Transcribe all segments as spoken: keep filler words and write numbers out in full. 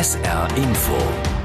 S R Info.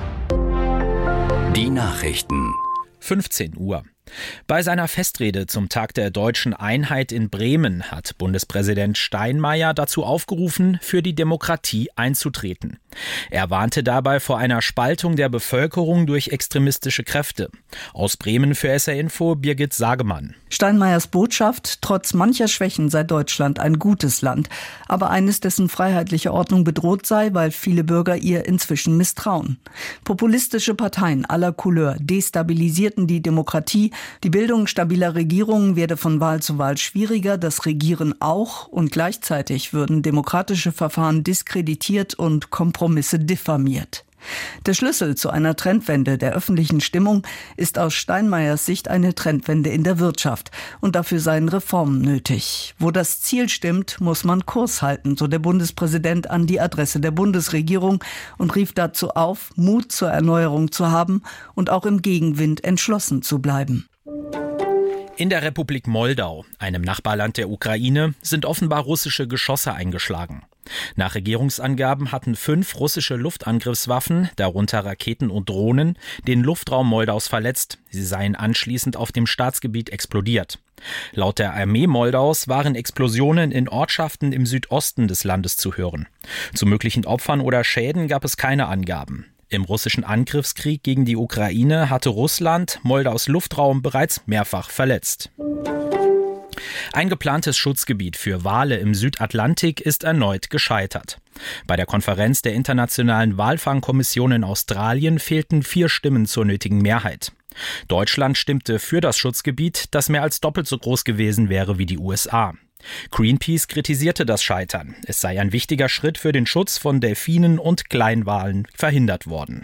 Die Nachrichten. fünfzehn Uhr. Bei seiner Festrede zum Tag der deutschen Einheit in Bremen hat Bundespräsident Steinmeier dazu aufgerufen, für die Demokratie einzutreten. Er warnte dabei vor einer Spaltung der Bevölkerung durch extremistische Kräfte. Aus Bremen für S R Info Birgit Sagemann. Steinmeiers Botschaft: Trotz mancher Schwächen sei Deutschland ein gutes Land, aber eines, dessen freiheitliche Ordnung bedroht sei, weil viele Bürger ihr inzwischen misstrauen. Populistische Parteien aller Couleur destabilisierten die Demokratie. Die Bildung stabiler Regierungen werde von Wahl zu Wahl schwieriger, das Regieren auch, und gleichzeitig würden demokratische Verfahren diskreditiert und Kompromisse diffamiert. Der Schlüssel zu einer Trendwende der öffentlichen Stimmung ist aus Steinmeiers Sicht eine Trendwende in der Wirtschaft. Und dafür seien Reformen nötig. Wo das Ziel stimmt, muss man Kurs halten, so der Bundespräsident an die Adresse der Bundesregierung und rief dazu auf, Mut zur Erneuerung zu haben und auch im Gegenwind entschlossen zu bleiben. In der Republik Moldau, einem Nachbarland der Ukraine, sind offenbar russische Geschosse eingeschlagen. Nach Regierungsangaben hatten fünf russische Luftangriffswaffen, darunter Raketen und Drohnen, den Luftraum Moldaus verletzt. Sie seien anschließend auf dem Staatsgebiet explodiert. Laut der Armee Moldaus waren Explosionen in Ortschaften im Südosten des Landes zu hören. Zu möglichen Opfern oder Schäden gab es keine Angaben. Im russischen Angriffskrieg gegen die Ukraine hatte Russland Moldaus Luftraum bereits mehrfach verletzt. Ein geplantes Schutzgebiet für Wale im Südatlantik ist erneut gescheitert. Bei der Konferenz der Internationalen Walfangkommission in Australien fehlten vier Stimmen zur nötigen Mehrheit. Deutschland stimmte für das Schutzgebiet, das mehr als doppelt so groß gewesen wäre wie die U S A. Greenpeace kritisierte das Scheitern. Es sei ein wichtiger Schritt für den Schutz von Delfinen und Kleinwalen verhindert worden.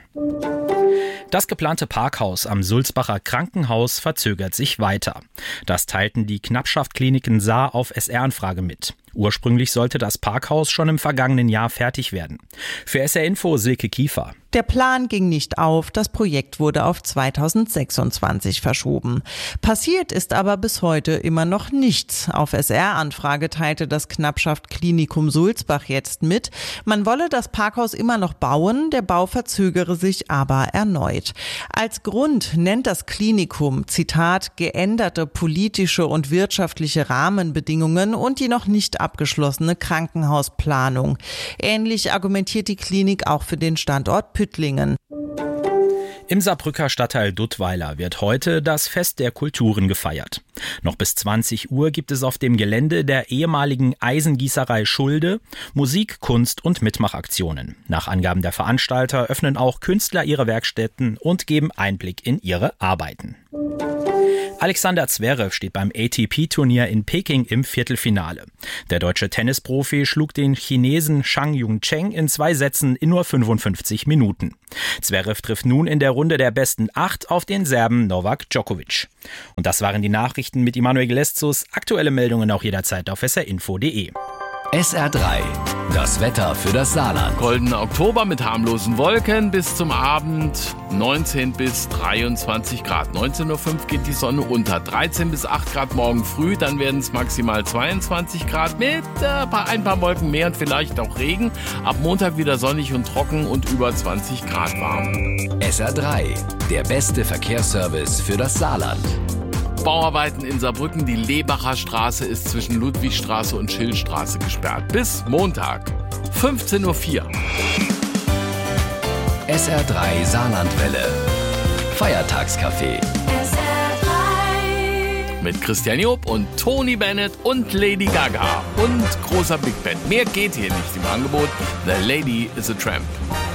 Das geplante Parkhaus am Sulzbacher Krankenhaus verzögert sich weiter. Das teilten die Knappschaft-Kliniken Saar auf S R-Anfrage mit. Ursprünglich sollte das Parkhaus schon im vergangenen Jahr fertig werden. Für S R Info Silke Kiefer. Der Plan ging nicht auf, das Projekt wurde auf zweitausendsechsundzwanzig verschoben. Passiert ist aber bis heute immer noch nichts. Auf S R-Anfrage teilte das Knappschaft-Klinikum Sulzbach jetzt mit, man wolle das Parkhaus immer noch bauen, der Bau verzögere sich aber erneut. Als Grund nennt das Klinikum, Zitat, geänderte politische und wirtschaftliche Rahmenbedingungen und die noch nicht abgeschlossene Krankenhausplanung. Ähnlich argumentiert die Klinik auch für den Standort Püttlingen. Im Saarbrücker Stadtteil Duttweiler wird heute das Fest der Kulturen gefeiert. Noch bis zwanzig Uhr gibt es auf dem Gelände der ehemaligen Eisengießerei Schulde Musik, Kunst und Mitmachaktionen. Nach Angaben der Veranstalter öffnen auch Künstler ihre Werkstätten und geben Einblick in ihre Arbeiten. Alexander Zverev steht beim A T P-Turnier in Peking im Viertelfinale. Der deutsche Tennisprofi schlug den Chinesen Zhang Yongcheng in zwei Sätzen in nur fünfundfünfzig Minuten. Zverev trifft nun in der Runde der besten acht auf den Serben Novak Djokovic. Und das waren die Nachrichten mit Immanuel Gleszus. Aktuelle Meldungen auch jederzeit auf s r info punkt d e. S R drei. Das Wetter für das Saarland. Goldener Oktober mit harmlosen Wolken bis zum Abend neunzehn bis dreiundzwanzig Grad. neunzehn Uhr fünf geht die Sonne unter. dreizehn bis acht Grad morgen früh, dann werden es maximal zweiundzwanzig Grad mit äh, ein paar Wolken mehr und vielleicht auch Regen. Ab Montag wieder sonnig und trocken und über zwanzig Grad warm. S R drei. Der beste Verkehrsservice für das Saarland. Bauarbeiten in Saarbrücken. Die Lebacher Straße ist zwischen Ludwigstraße und Schillstraße gesperrt. Bis Montag, fünfzehn Uhr vier. S R drei Saarlandwelle. Feiertagscafé. S R drei. Mit Christian Job und Tony Bennett und Lady Gaga und großer Big Band. Mehr geht hier nicht im Angebot. The Lady is a Tramp.